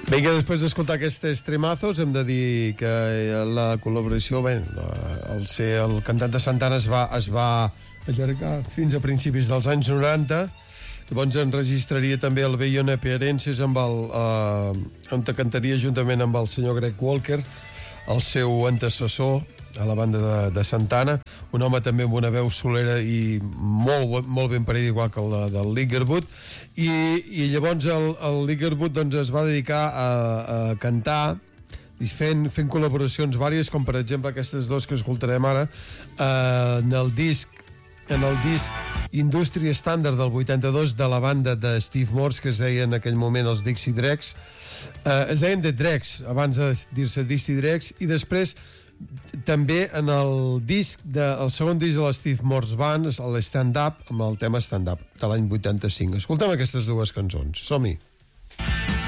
Vinga, després d'escoltar aquests tremazos, hem de dir que la col·laboració, bé, el ser el cantant de Santana es va allargar fins a principis dels anys 90. Llavors enregistraria també el Beyond Appearances on cantaria juntament amb el senyor Greg Walker, el seu antecessor a la banda de Santana, un home també amb una veu solera i molt ben parida, igual que la del Liggerwood, i llavors el Liggerwood doncs, es va dedicar a cantar fent col·laboracions vàries, com per exemple aquestes dos que escoltarem ara en el disc Indústria Standard del 82 de la banda de Steve Morse, que es deia en aquell moment els Dixie Dregs. Es deien The Dregs abans de dir-se Dixie Dregs, i després també en el segon disc de la Steve Morse Band, el Stand Up, amb el tema Stand Up de l'any 85. Escoltem aquestes dues cançons, som-hi.